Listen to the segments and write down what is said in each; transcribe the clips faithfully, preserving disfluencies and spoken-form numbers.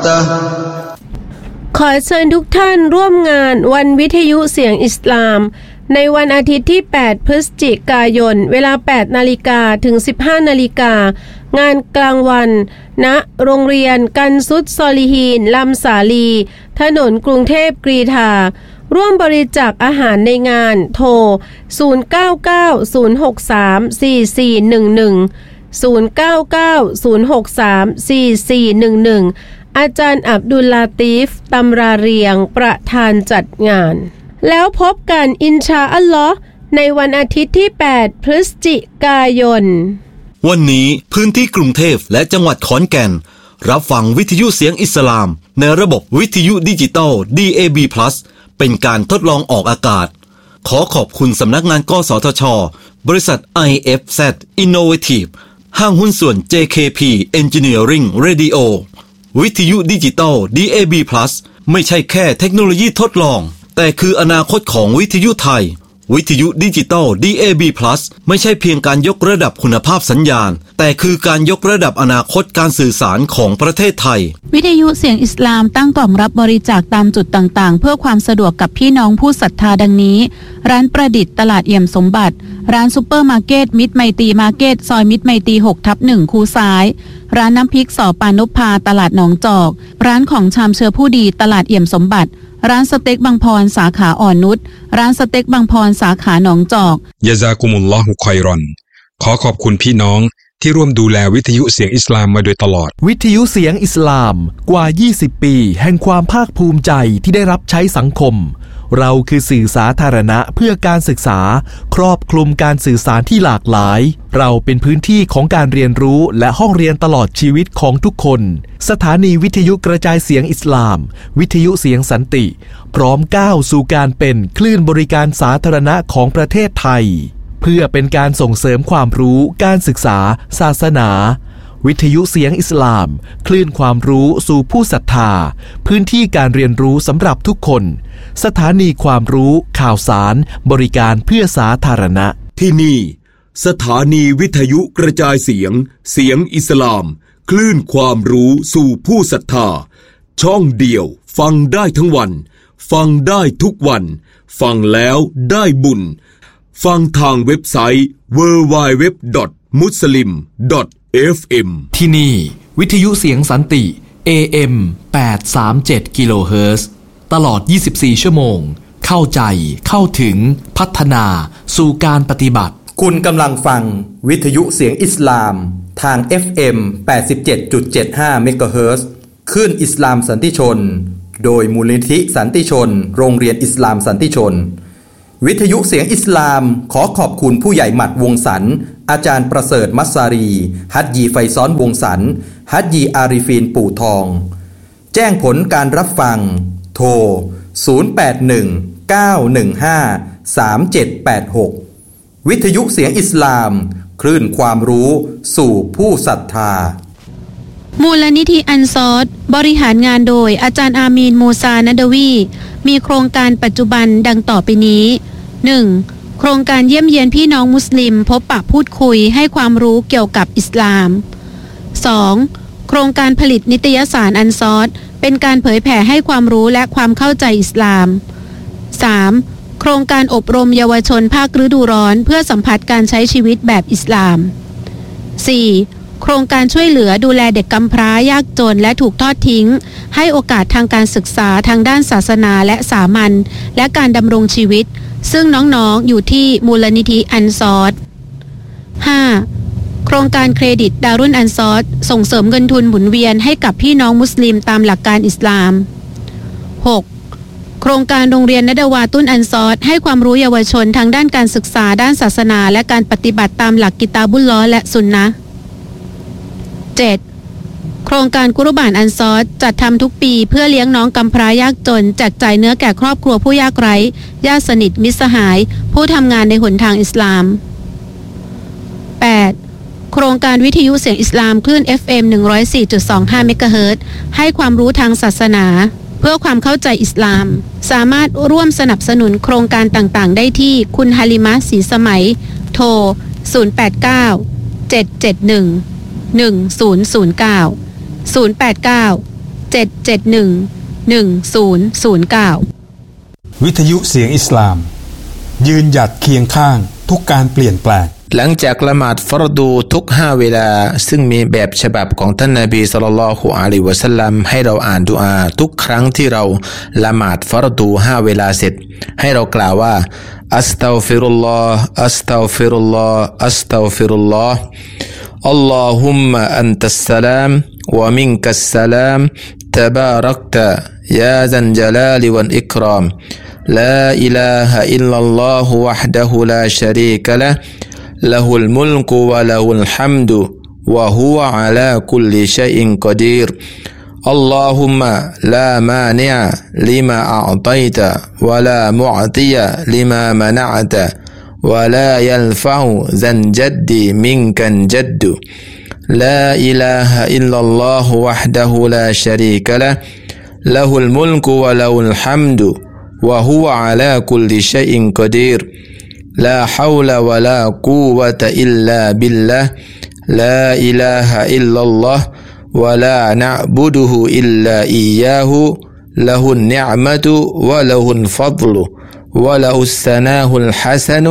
وبركاته ขอเชิญทุกท่านร่วมงานวันวิทยุเสียงอิสลามในวันอาทิตย์ที่แปดพฤศจิกายนเวลา แปดนาฬิกา ถึง สิบห้านาฬิกา งานกลางวันณโรงเรียนกันซุดซอลิฮีนลำสาลีถนนกรุงเทพกรีฑาร่วมบริจาคอาหารในงานโทรศูนย์ เก้า เก้า ศูนย์ หก สาม สี่ สี่ หนึ่ง หนึ่ง ศูนย์ เก้า เก้า ศูนย์ หก สาม สี่ สี่ หนึ่ง หนึ่งอาจารย์อับดุลลาตีฟตำราเรียงประธานจัดงานแล้วพบกันอินชาอัลลอฮ์ในวันอาทิตย์ที่แปดพฤศจิกายนวันนี้พื้นที่กรุงเทพและจังหวัดขอนแก่นรับฟังวิทยุเสียงอิสลามในระบบวิทยุดิจิตอล ดี เอ บี Plus เป็นการทดลองออกอากาศขอขอบคุณสำนักงานกสทช.บริษัท ไอ เอฟ แซด Innovative ห้างหุ้นส่วน เจ เค พี Engineering Radio วิทยุดิจิตอล ดี เอ บี Plus ไม่ใช่แค่เทคโนโลยีทดลองแต่คืออนาคตของวิทยุไทยวิทยุดิจิตอล ดี เอ บี Plus ไม่ใช่เพียงการยกระดับคุณภาพสัญญาณแต่คือการยกระดับอนาคตการสื่อสารของประเทศไทยวิทยุเสียงอิสลามตั้งกล่องรับบริจาคตามจุดต่างๆเพื่อความสะดวกกับพี่น้องผู้ศรัทธาดังนี้ร้านประดิษฐ์ตลาดเอี่ยมสมบัติร้านซุปเปอร์มาร์เก็ตมิตรไมตรีมาร์เก็ตซอยมิตรไมตรี หกทับหนึ่ง คูซ้ายร้านน้ำพริกสอปานพพาตลาดหนองจอกร้านของชามเชื้อผู้ดีตลาดเอี่ยมสมบัติร้านสเต็กบางพรสาขาอ่อนนุชร้านสเต็กบางพรสาขาหนองจอกยะซากุมุลลอฮุค็อยรอนขอขอบคุณพี่น้องที่ร่วมดูแลวิทยุเสียงอิสลามมาโดยตลอดวิทยุเสียงอิสลามกว่ายี่สิบปีแห่งความภาคภูมิใจที่ได้รับใช้สังคมเราคือสื่อสาธารณะเพื่อการศึกษาครอบคลุมการสื่อสารที่หลากหลายเราเป็นพื้นที่ของการเรียนรู้และห้องเรียนตลอดชีวิตของทุกคนสถานีวิทยุกระจายเสียงอิสลามวิทยุเสียงสันติพร้อมก้าวสู่การเป็นคลื่นบริการสาธารณะของประเทศไทยเพื่อเป็นการส่งเสริมความรู้การศึกษาศาสนาวิทยุเสียงอิสลามคลื่นความรู้สู่ผู้ศรัทธาพื้นที่การเรียนรู้สำหรับทุกคนสถานีความรู้ข่าวสารบริการเพื่อสาธารณะที่นี่สถานีวิทยุกระจายเสียงเสียงอิสลามคลื่นความรู้สู่ผู้ศรัทธาช่องเดียวฟังได้ทั้งวันฟังได้ทุกวันฟังแล้วได้บุญฟังทางเว็บไซต์ ดับเบิลยู ดับเบิลยู ดับเบิลยู ดอท มุสลิม ดอท เอฟ เอ็มที่นี่วิทยุเสียงสันติ เอ เอ็ม แปดร้อยสามสิบเจ็ด กิโลเฮิรตซ์ตลอดยี่สิบสี่ชั่วโมงเข้าใจเข้าถึงพัฒนาสู่การปฏิบัติคุณกำลังฟังวิทยุเสียงอิสลามทาง เอฟ เอ็ม แปดสิบเจ็ดจุดเจ็ดห้า เมกะเฮิรตซ์คลื่นอิสลามสันติชนโดยมูลนิธิสันติชนโรงเรียนอิสลามสันติชนวิทยุเสียงอิสลามขอขอบคุณผู้ใหญ่หมัดวงสรรอาจารย์ประเสริฐมัสซารีฮัจญีไฟซ้อนวงสรรฮัจญีอาริฟีนปู่ทองแจ้งผลการรับฟังโทรศูนย์ แปด หนึ่ง เก้า หนึ่ง ห้า สาม เจ็ด แปด หกวิทยุเสียงอิสลามคลื่นความรู้สู่ผู้ศรัทธามูลนิธิอันซอรบริหารงานโดยอาจารย์อามีนมูซานัดวีมีโครงการปัจจุบันดังต่อไปนี้ หนึ่ง. โครงการเยี่ยมเยียนพี่น้องมุสลิมพบปะพูดคุยให้ความรู้เกี่ยวกับอิสลาม สอง. โครงการผลิตนิตยสารอันซอรเป็นการเผยแผ่ให้ความรู้และความเข้าใจอิสลาม สาม. โครงการอบรมเยาวชนภาคฤดูร้อนเพื่อสัมผัสการใช้ชีวิตแบบอิสลาม สี่. โครงการช่วยเหลือดูแลเด็กกำพร้ายากจนและถูกทอดทิ้งให้โอกาสทางการศึกษาทางด้านศาสนาและสามัญและการดำรงชีวิตซึ่งน้องๆ อยู่ที่มูลนิธิอันซอร ห้า. โครงการเครดิตดารุนอันซอรส่งเสริมเงินทุนหมุนเวียนให้กับพี่น้องมุสลิมตามหลักการอิสลาม หก. โครงการโรงเรียนนดาวาตุนอันซอรให้ความรู้เยาวชนทางด้านการศึกษาด้านศาสนาและการปฏิบัติตามหลักกิตาบุลลอฮ์และซุนนะห์ เจ็ด. โครงการกุรบานอันซอรจัดทำทุกปีเพื่อเลี้ยงน้องกำพร้ายากจนแจกจ่ายเนื้อแก่ครอบครัวผู้ยากไร้ญาติสนิทมิตรสหายผู้ทำงานในหนทางอิสลาม แปด. โครงการวิทยุเสียงอิสลามคลื่น เอฟ เอ็ม หนึ่งร้อยสี่จุดสองห้า เมกะเฮิรตซ์ให้ความรู้ทางศาสนาเพื่อความเข้าใจอิสลามสามารถร่วมสนับสนุนโครงการต่างๆได้ที่คุณฮาลิมะศรีสมัยโทรศูนย์ แปด เก้า เจ็ด เจ็ด หนึ่ง หนึ่ง ศูนย์ ศูนย์ เก้า ศูนย์ แปด เก้าเจ็ด เจ็ด หนึ่ง หนึ่ง ศูนย์ ศูนย์ เก้าวิทยุเสียงอิสลามยืนหยัดเคียงข้างทุกการเปลี่ยนแปลงหลังจากละหมาดฟรดูทุกห้าเวลาซึ่งมีแบบฉบับของท่านนบีศ็อลลัลลอฮุอะลัยฮิวะซัลลัมให้เราอ่านดุอาทุกครั้งที่เราละหมาดฟรดูห้าเวลาเสร็จให้เรากล่าวว่าอัสตัฆฟิรุลลอฮ์อัสตัฆฟิรุลลอฮ์อัสตัฆฟิรุลลอฮ์อัลลอฮุมมะอันตัสสลามวะมินกัสสลามตะบารักตะยาซัลญะลาลิวัลอิกรามลาอิลาฮะอิลลัลลอฮุวะฮ์ดะฮูลาชะรีกะละห์له الملك وله الحمد وهو على كل شيء قدير اللهم لا مانع لما أعطيت ولا معطي لما منعت ولا ينفع ذا الجد منك الجد لا إله إلا الله وحده لا شريك له له الملك وله الحمد وهو على كل شيء قدير لا حول ولا قوة إلا بالله لا إله إلا الله ولا نعبده إلا إياه له النعمة وله الفضل وله الثناء الحسن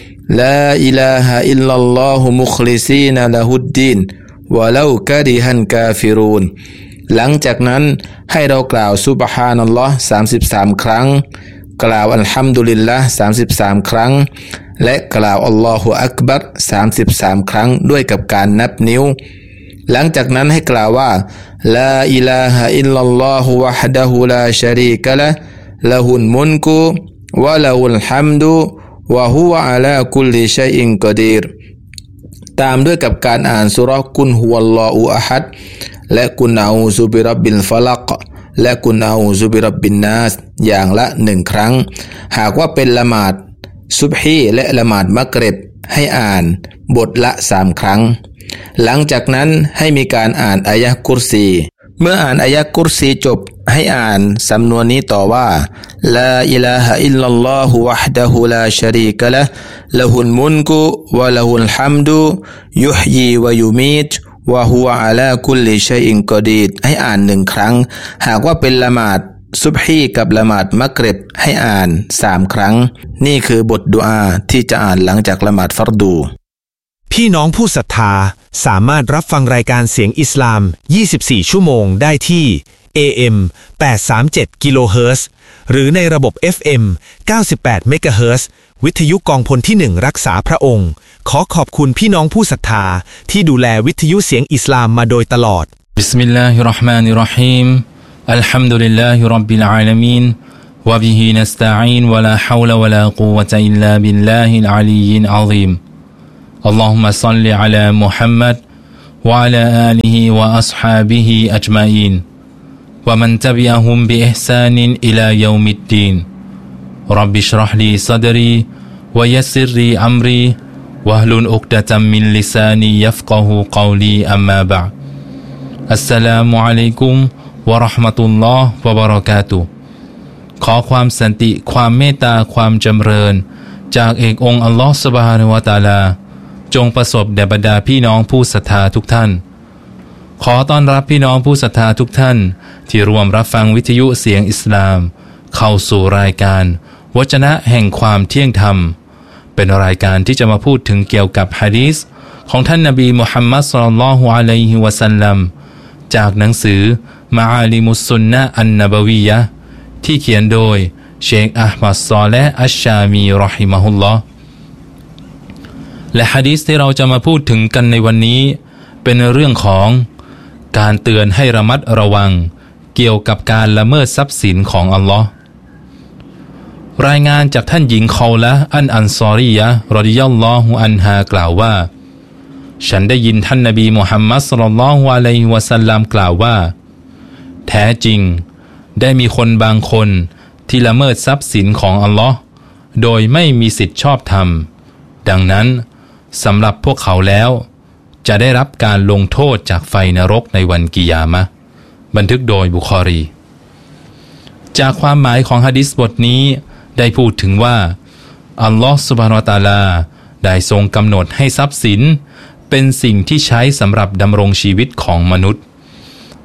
لا إله إلا الله مخلصين له الدين ولو كره الكافرون หลังจากนั้นให้เรากล่าวซุบฮานัลลอฮ์สามสิบสามครั้งกล่าวอัลฮัมดุลิลละห์สามสิบสามครั้งและกล่าวอัลลอฮุอักบัรสามสิบสามครั้งด้วยกับการนับนิ้วหลังจากนั้นให้กล่าวว่าลาอิลาฮะอิลลัลลอฮุวะฮ์ดะฮูลาชะรีกะละห์ละฮุลมุลกุวะละฮุลฮัมดุวะฮุวะอะลาคุลลิชัยอินกอดีรตามด้วยกับการอ่านซูเราะห์กุลฮุวัลลอฮุอะฮัดและกุลอาอูซุบิร็อบบิลฟะลักและกุลอาอูซุบิร็อบบินนาสอย่างละหนึ่งครั้งหากว่าเป็นละหมาดซุบฮีและละหมาดมักริบให้อ่านบทละสามครั้งหลังจากนั้นให้มีการอ่านอายะห์กุรซีเมื่ออ่านอายะห์กุรซีจบให้อ่านสำนวนนี้ต่อว่าลาอิลาฮะอิลลัลลอฮุวะฮ์ดะฮูลาชะรีกะละห์ละฮุลมุลกุวะละฮุลฮัมดุยุฮยีวะยุมีตวะฮุวะอะลาคุลลิชัยอินกอดีรให้อ่านหนึ่งครั้งหากว่าเป็นละหมาดซุบฮีกับละหมาดมักริบให้อ่านสามครั้งนี่คือบทดุอาที่จะอ่านหลังจากละหมาดฟัรดูพี่น้องผู้ศรัทธาสามารถรับฟังรายการเสียงอิสลามยี่สิบสี่ชั่วโมงได้ที่ เอ เอ็ม แปดร้อยสามสิบเจ็ด กิโลเฮิรตซ์หรือในระบบ เอฟ เอ็ม เก้าสิบแปด เมกะเฮิรตซ์วิทยุกองพลที่หนึ่งรักษาพระองค์ขอขอบคุณพี่น้องผู้ศรัทธาที่ดูแลวิทยุเสียงอิสลามมาโดยตลอดบิสมิลลาฮิรเราะห์มานิรเราะฮีมอัลฮัมดุลิลลาฮิร็อบบิลอาลามีนวะบิฮินัสตะอีนวะลาฮาวละวะลากุวะตะอิลลาบิลลาฮิลอะลียิลอะซีมอัลลอฮุมมะศ็อลลิอะลามุฮัมมัดวะอะลาอาลิฮิวะอัศฮาบิฮิอัจมะอีนวะมันตะบิอะฮุมบิอิห์ซานินอิลายอมิดดีนร็อบบิชเราะห์ลีซะดรีวะยัสซิรลีอัมรีวะฮลุลอุกดะตัมมินลิซานียัฟกะฮูกอลีอัมมาบะอ์อัสสลามุอะลัยกุมวะเราะห์มะตุลลอฮ์วะบะเราะกาตุฮ์ขอความสันติความเมตตาความจำเริญจากเอกองค์อัลลอฮ์ซุบฮานะฮูวะตะอาลาจงประสบแด่บรรดาพี่น้องผู้ศรัทธาทุกท่านขอต้อนรับพี่น้องผู้ศรัทธาทุกท่านที่ร่วมรับฟังวิทยุเสียงอิสลามเข้าสู่รายการวจนะแห่งความเที่ยงธรรมเป็นรายการที่จะมาพูดถึงเกี่ยวกับหะดีษของท่านนบีมุฮัมมัดศ็อลลัลลอฮุอะลัยฮิวะซัลลัมจากหนังสือมะอาลิมุสซุนนะห์อันนบะวียะห์ที่เขียนโดยเชคอะห์มัดศอลิห์อัชชามีรอฮิมะฮุลลอฮ์และหะดีษที่เราจะมาพูดถึงกันในวันนี้เป็นเรื่องของการเตือนให้ระมัดระวังเกี่ยวกับการละเมิดทรัพย์สินของอัลลอฮ์รายงานจากท่านหญิงคอละอันอันซอรียะห์รอฎิยัลลอฮุอันฮากล่าวว่าฉันได้ยินท่านนบีมุฮัมมัดศ็อลลัลลอฮุอะลัยฮิวะซัลลัมกล่าวว่าแท้จริงได้มีคนบางคนที่ละเมิดทรัพย์สินของอัลลอฮ์โดยไม่มีสิทธิชอบธรรมดังนั้นสำหรับพวกเขาแล้วจะได้รับการลงโทษจากไฟนรกในวันกิยามะห์บันทึกโดยบุคอรีจากความหมายของหะดีษบทนี้ได้พูดถึงว่าอัลลอฮ์ซุบฮานะฮูวะตะอาลาได้ทรงกำหนดให้ทรัพย์สินเป็นสิ่งที่ใช้สำหรับดำรงชีวิตของมนุษย์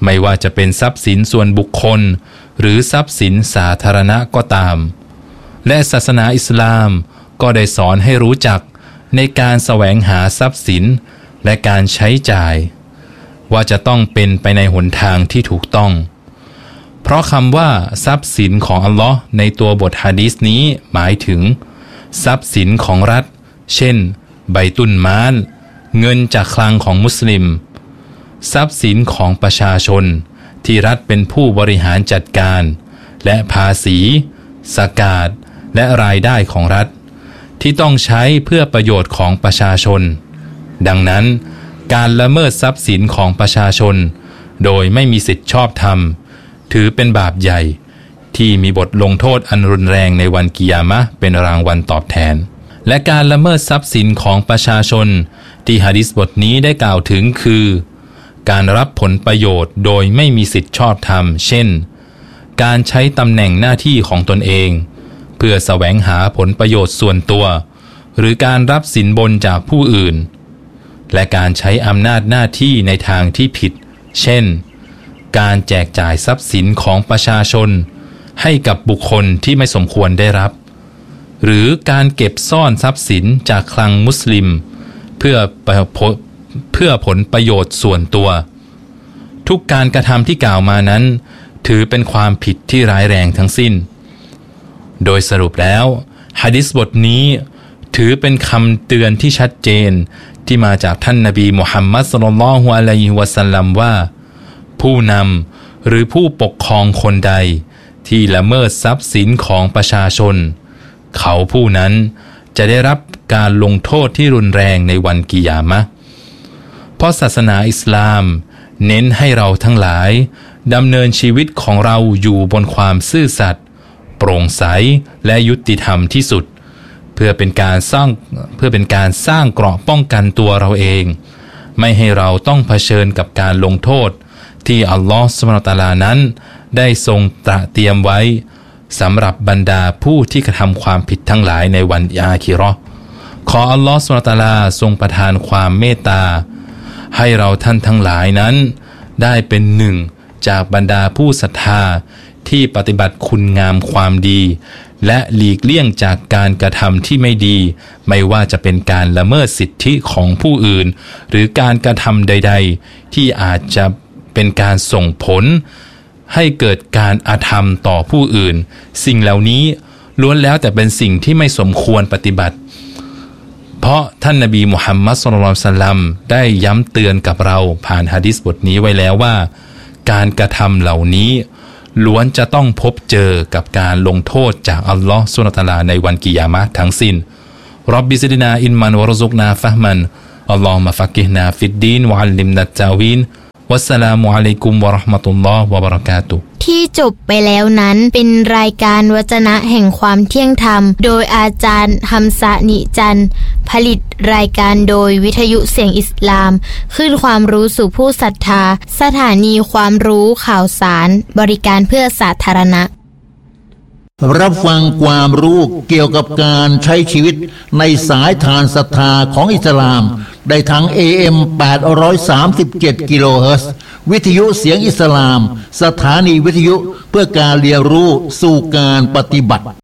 ไม่ว่าจะเป็นทรัพย์สินส่วนบุคคลหรือทรัพย์สินสาธารณะก็ตามและศาสนาอิสลามก็ได้สอนให้รู้จักในการแสวงหาทรัพย์สินและการใช้จ่ายว่าจะต้องเป็นไปในหนทางที่ถูกต้องเพราะคำว่าทรัพย์สินของอัลลอฮ์ในตัวบทหะดีษนี้หมายถึงทรัพย์สินของรัฐเช่นไบตุลมาลเงินจากคลังของมุสลิมทรัพย์สินของประชาชนที่รัฐเป็นผู้บริหารจัดการและภาษีซากาตและรายได้ของรัฐที่ต้องใช้เพื่อประโยชน์ของประชาชนดังนั้นการละเมิดทรัพย์สินของประชาชนโดยไม่มีสิทธิชอบธรรมถือเป็นบาปใหญ่ที่มีบทลงโทษอันรุนแรงในวันกิยามะห์เป็นรางวัลตอบแทนและการละเมิดทรัพย์สินของประชาชนที่หะดีษบทนี้ได้กล่าวถึงคือการรับผลประโยชน์โดยไม่มีสิทธิชอบธรรมเช่นการใช้ตำแหน่งหน้าที่ของตนเองเพื่อแสวงหาผลประโยชน์ส่วนตัวหรือการรับสินบนจากผู้อื่นและการใช้อำนาจหน้าที่ในทางที่ผิดเช่นการแจกจ่ายทรัพย์สินของประชาชนให้กับบุคคลที่ไม่สมควรได้รับหรือการเก็บซ่อนทรัพย์สินจากคลังมุสลิมเพื่อเพื่อผลประโยชน์ส่วนตัวทุกการกระทำที่กล่าวมานั้นถือเป็นความผิดที่ร้ายแรงทั้งสิ้นโดยสรุปแล้วหะดีษบทนี้ถือเป็นคำเตือนที่ชัดเจนที่มาจากท่านนบีมุฮัมมัดศ็อลลัลลอฮุอะลัยฮิวะซัลลัมว่าผู้นำหรือผู้ปกครองคนใดที่ละเมิดทรัพย์สินของประชาชนเขาผู้นั้นจะได้รับการลงโทษที่รุนแรงในวันกิยามะห์เพราะศาสนาอิสลามเน้นให้เราทั้งหลายดำเนินชีวิตของเราอยู่บนความซื่อสัตย์โปร่งใสและยุติธรรมที่สุดเพื่อเป็นการสร้างเพื่อเป็นการสร้างเกราะป้องกันตัวเราเองไม่ให้เราต้องเผชิญกับการลงโทษที่อัลลอฮฺซุบฮานะฮูวะตะอาลานั้นได้ทรงตระเตรียมไว้สำหรับบรรดาผู้ที่กระทำความผิดทั้งหลายในวันอาคิเราะห์ขออัลลอฮฺซุบฮานะฮูวะตะอาลาทรงประทานความเมตตาให้เราท่านทั้งหลายนั้นได้เป็นหนึ่งจากบรรดาผู้ศรัทธาที่ปฏิบัติคุณงามความดีและหลีกเลี่ยงจากการกระทำที่ไม่ดีไม่ว่าจะเป็นการละเมิดสิทธิของผู้อื่นหรือการกระทำใดๆที่อาจจะเป็นการส่งผลให้เกิดการอาธรรมต่อผู้อื่นสิ่งเหล่านี้ล้วนแล้วแต่เป็นสิ่งที่ไม่สมควรปฏิบัติเพราะท่านนบีมุฮัมมัดศ็อลลัลลอฮุอะลัยฮิวะซัลลัมได้ย้ำเตือนกับเราผ่านหะดีษบทนี้ไว้แล้วว่าการกระทำเหล่านี้ล้วนจะต้องพบเจอกับการลงโทษจากอัลลอฮฺซุบฮานะฮูวะตะอาลาในวันกิยามะห์ทั้งสิ้นร็อบบิซิดนาอิลมันวะรซุกนาฟะฮ์มันอัลลอฮุมะฟักกิฮนาฟิดดีนวะอัลลิมนัตตะวีนวัสสลามุอะลัยกุมวะเราะห์มะตุลลอฮ์วะบะเราะกาตุฮ์ที่จบไปแล้วนั้นเป็นรายการวจนะแห่งความเที่ยงธรรมโดยอาจารย์ฮัมซะนิจันทร์ผลิตรายการโดยวิทยุเสียงอิสลามคลื่นความรู้สู่ผู้ศรัทธาสถานีความรู้ข่าวสารบริการเพื่อสาธารณะรับฟังความรู้เกี่ยวกับการใช้ชีวิตในสายทานศรัทธาของอิสลามได้ทาง เอ เอ็ม แปดร้อยสามสิบเจ็ด กิโลเฮิรตซ์วิทยุเสียงอิสลามสถานีวิทยุเพื่อการเรียนรู้สู่การปฏิบัติ